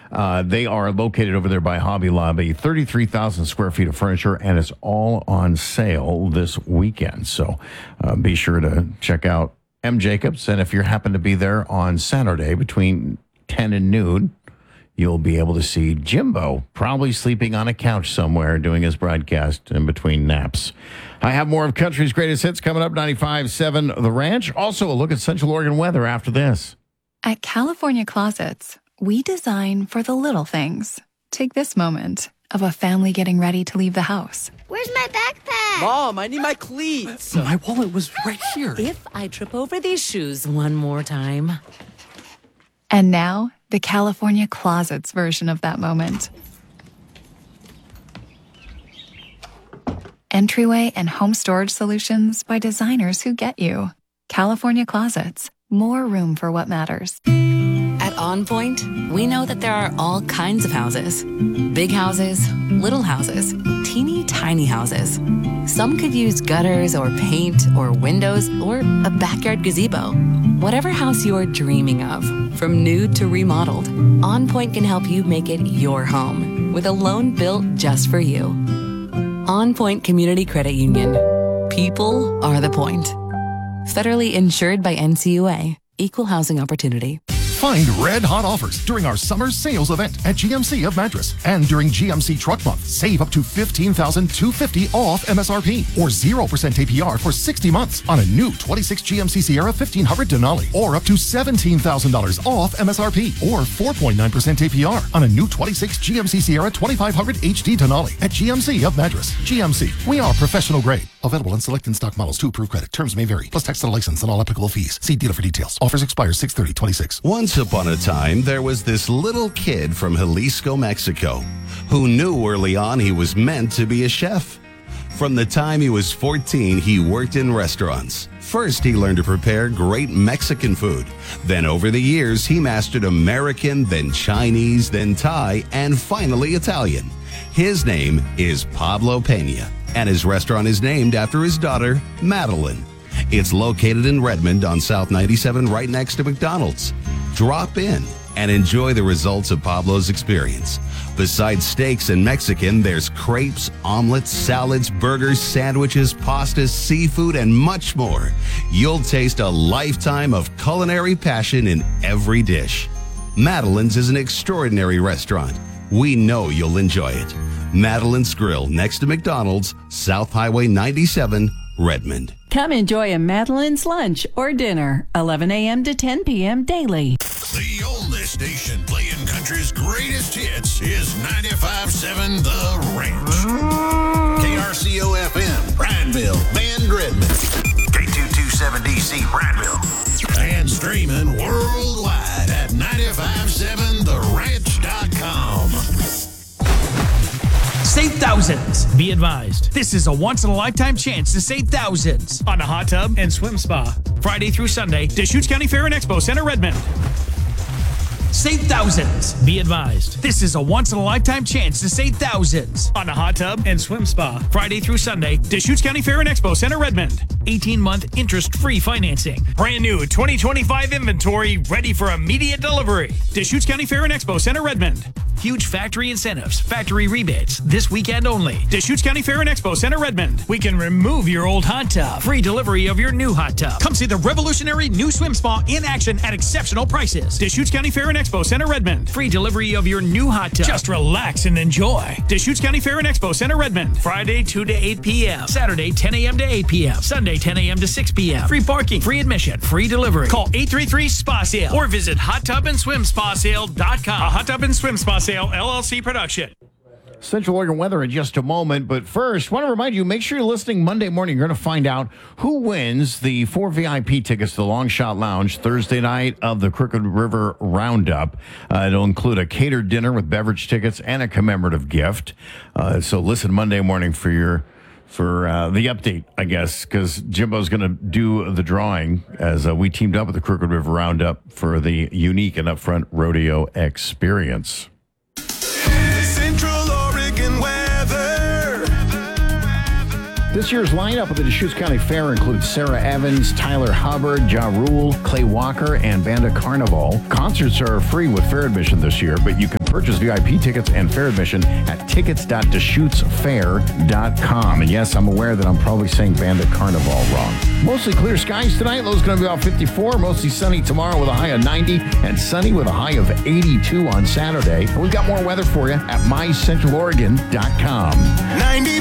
They are located over there by Hobby Lobby, 33,000 square feet of furniture, and it's all on sale this weekend. So be sure to check out M. Jacobs. And if you happen to be there on Saturday between 10 and noon, you'll be able to see Jimbo probably sleeping on a couch somewhere doing his broadcast in between naps. I have more of country's greatest hits coming up, 95.7 The Ranch. Also, a look at Central Oregon weather after this. At California Closets, we design for the little things. Take this moment of a family getting ready to leave the house. Where's my backpack? Mom, I need my cleats. My wallet was right here. If I trip over these shoes one more time. And now, the California Closets version of that moment. Entryway and home storage solutions by designers who get you. California Closets. More room for what matters. At On Point, we know that there are all kinds of houses. Big houses, little houses, teeny tiny houses. Some could use gutters or paint or windows or a backyard gazebo. Whatever house you're dreaming of, from new to remodeled, On Point can help you make it your home with a loan built just for you. On Point Community Credit Union. People are the point. Federally insured by NCUA. Equal housing opportunity. Find red-hot offers during our summer sales event at GMC of Madras. And during GMC Truck Month, save up to $15,250 off MSRP or 0% APR for 60 months on a new 26 GMC Sierra 1500 Denali, or up to $17,000 off MSRP or 4.9% APR on a new 26 GMC Sierra 2500 HD Denali at GMC of Madras. GMC, we are professional grade. Available in select in-stock models to approved credit. Terms may vary. Plus tax and license and all applicable fees. See dealer for details. Offers expire 6/30/26. Once upon a time, there was this little kid from Jalisco, Mexico, who knew early on he was meant to be a chef. From the time he was 14, he worked in restaurants. First, he learned to prepare great Mexican food. Then over the years, he mastered American, then Chinese, then Thai, and finally Italian. His name is Pablo Pena, and his restaurant is named after his daughter, Madeline. It's located in Redmond on South 97, right next to McDonald's. Drop in and enjoy the results of Pablo's experience. Besides steaks and Mexican, there's crepes, omelets, salads, burgers, sandwiches, pastas, seafood, and much more. You'll taste a lifetime of culinary passion in every dish. Madeline's is an extraordinary restaurant. We know you'll enjoy it. Madeline's Grill, next to McDonald's, South Highway 97, Redmond. Come enjoy a Madeline's lunch or dinner, 11 a.m. to 10 p.m. daily. The oldest station playing country's greatest hits is 95.7 The Ranch. KRCO-FM, Prineville, Bend, Redmond. K227DC, Prineville. And streaming worldwide at 957theranch.com. Save thousands. Be advised, this is a once-in-a-lifetime chance to save thousands on a hot tub and swim spa. Friday through Sunday, Deschutes County Fair and Expo Center, Redmond. Save thousands. Be advised, this is a once-in-a-lifetime chance to save thousands on a hot tub and swim spa. Friday through Sunday, Deschutes County Fair and Expo Center, Redmond. 18-month interest-free financing. Brand new 2025 inventory ready for immediate delivery. Deschutes County Fair and Expo Center, Redmond. Huge factory incentives, factory rebates, this weekend only. Deschutes County Fair and Expo Center, Redmond. We can remove your old hot tub. Free delivery of your new hot tub. Come see the revolutionary new swim spa in action at exceptional prices. Deschutes County Fair and Expo Center, Redmond. Free delivery of your new hot tub. Just relax and enjoy. Deschutes County Fair and Expo Center, Redmond. Friday 2 to 8 p.m. Saturday 10 a.m. to 8 p.m. Sunday 10 a.m. to 6 p.m. Free parking, free admission, free delivery. Call 833-SPA-SALE or visit HotTubAndSwimSpaSale.com. A Hot Tub and Swim Spa Sale LLC production. Central Oregon weather in just a moment. But first, want to remind you, make sure you're listening Monday morning. You're going to find out who wins the 4 VIP tickets to the Long Shot Lounge Thursday night of the Crooked River Roundup. It'll include a catered dinner with beverage tickets and a commemorative gift. So listen Monday morning for the update, I guess, because Jimbo's going to do the drawing as we teamed up with the Crooked River Roundup for the unique and upfront rodeo experience. Central Oregon weather. This year's lineup of the Deschutes County Fair includes Sarah Evans, Tyler Hubbard, Ja Rule, Clay Walker, and Banda Carnival. Concerts are free with fair admission this year, but you can purchase VIP tickets and fair admission at tickets.DeschutesFair.com. And yes, I'm aware that I'm probably saying Bandit Carnival wrong. Mostly clear skies tonight. Low's going to be about 54. Mostly sunny tomorrow with a high of 90 and sunny with a high of 82 on Saturday. And we've got more weather for you at mycentraloregon.com. 90